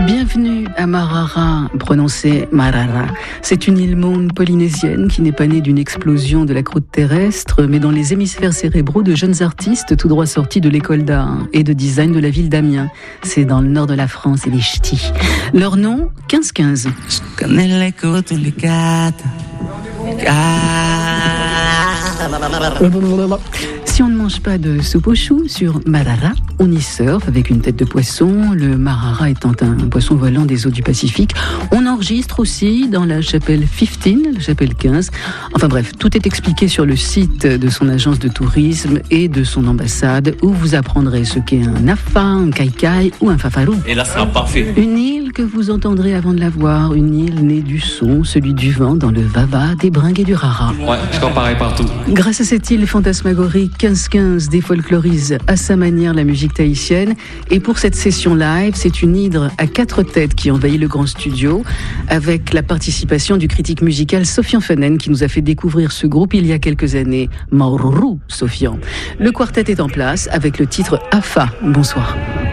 Bienvenue à Marara, prononcé Marara. C'est une île monde polynésienne qui n'est pas née d'une explosion de la croûte terrestre, mais dans les hémisphères cérébraux de jeunes artistes tout droit sortis de l'école d'art et de design de la ville d'Amiens. C'est dans le nord de la France et les ch'tis. Leur nom, 15-15. Si on ne mange pas de soupe aux choux sur Marara, on y surfe avec une tête de poisson, le Marara étant un poisson volant des eaux du Pacifique. On enregistre aussi dans la chapelle 15, la chapelle 15. Enfin bref, tout est expliqué sur le site de son agence de tourisme et de son ambassade, où vous apprendrez ce qu'est un afa, un kaikai ou un fafarou. Et là, ça sera parfait. Une île que vous entendrez avant de la voir, une île née du son, celui du vent dans le vava, des bringues et du rara. Ouais, je crois pareil partout. Grâce à cette île fantasmagorique, 15-15 défolklorise à sa manière la musique tahitienne. Et pour cette session live, c'est une hydre à 4 têtes qui envahit le grand studio, avec la participation du critique musical Sofian Fenen, qui nous a fait découvrir ce groupe il y a quelques années. Maururu, Sofian. Le quartet est en place avec le titre Afa. Bonsoir.